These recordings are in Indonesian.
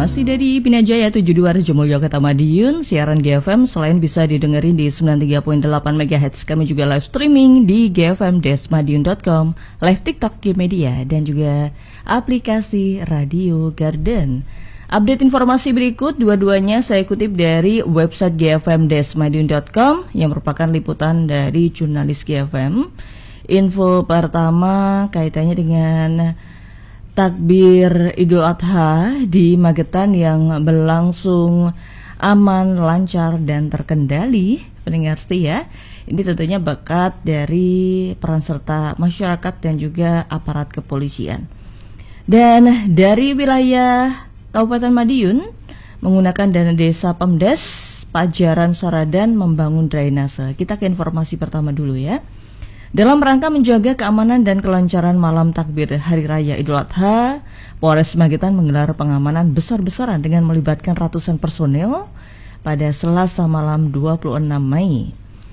Masih dari Pinajaya 72 Rejo Mulyokerto Madiun, siaran GFM selain bisa didengerin di 93.8 MHz, kami juga live streaming di gfm-madiun.com, live TikTok G-Media, dan juga aplikasi Radio Garden. Update informasi berikut, dua-duanya saya kutip dari website gfm-madiun.com yang merupakan liputan dari jurnalis GFM. Info pertama kaitannya dengan takbir Idul Adha di Magetan yang berlangsung aman, lancar, dan terkendali. Pendengar setia, ini tentunya berkat dari peran serta masyarakat dan juga aparat kepolisian. Dan dari wilayah Kabupaten Madiun menggunakan dana desa Pemdes, Pajaran Saradan membangun drainase. Kita ke informasi pertama dulu ya. Dalam rangka menjaga keamanan dan kelancaran malam takbir Hari Raya Idul Adha, Polres Magetan menggelar pengamanan besar-besaran dengan melibatkan ratusan personel pada Selasa malam 26 Mei.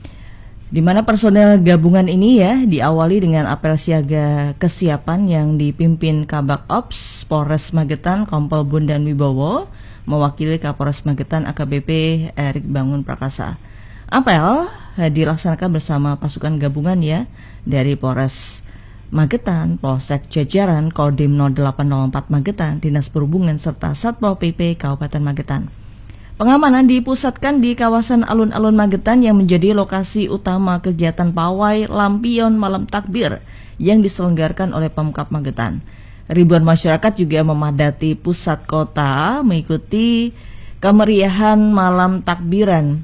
Di mana personel gabungan ini ya diawali dengan apel siaga kesiapan yang dipimpin Kabak Ops Polres Magetan Kompol Bondan Wibowo mewakili Kapolres Magetan AKBP Erik Bangun Prakasa. Apel dilaksanakan bersama pasukan gabungan ya dari Polres Magetan, Polsek Jajaran, Kodim 0804 Magetan, Dinas Perhubungan serta Satpol PP Kabupaten Magetan. Pengamanan dipusatkan di kawasan alun-alun Magetan yang menjadi lokasi utama kegiatan pawai lampion malam takbir yang diselenggarakan oleh Pemkab Magetan. Ribuan masyarakat juga memadati pusat kota mengikuti kemeriahan malam takbiran.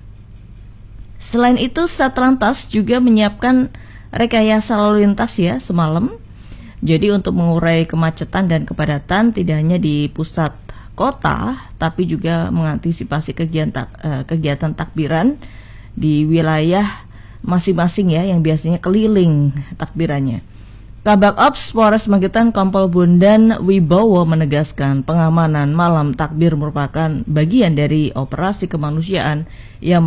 Selain itu, Satlantas juga menyiapkan rekayasa lalu lintas ya semalam. Jadi untuk mengurai kemacetan dan kepadatan tidak hanya di pusat kota, tapi juga mengantisipasi kegiatan takbiran di wilayah masing-masing ya yang biasanya keliling takbirannya. Kabak Ops Polres Magetan Kompol Bondan Wibowo menegaskan pengamanan malam takbir merupakan bagian dari operasi kemanusiaan yang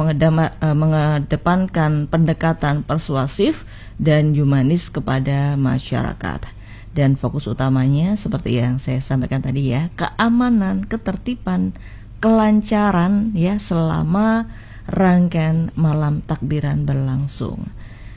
mengedepankan pendekatan persuasif dan humanis kepada masyarakat. Dan fokus utamanya seperti yang saya sampaikan tadi ya, keamanan, ketertiban, kelancaran ya selama rangkaian malam takbiran berlangsung.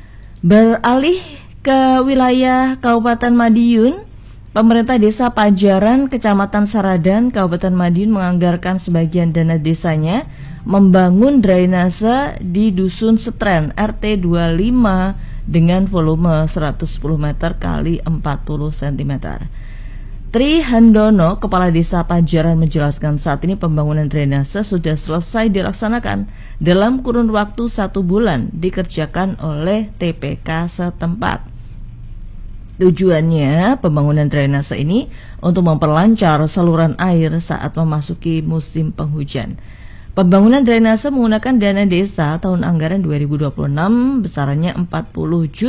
Beralih ke wilayah Kabupaten Madiun, pemerintah desa Pajaran, Kecamatan Saradan, Kabupaten Madiun menganggarkan sebagian dana desanya membangun drainase di Dusun Setren RT 25 dengan volume 110 meter kali 40 cm. Tri Handono, Kepala Desa Pajaran menjelaskan saat ini pembangunan drainase sudah selesai dilaksanakan dalam kurun waktu 1 bulan dikerjakan oleh TPK setempat. Tujuannya pembangunan drainase ini untuk memperlancar saluran air saat memasuki musim penghujan. Pembangunan drainase menggunakan dana desa tahun anggaran 2026 besarannya 40 juta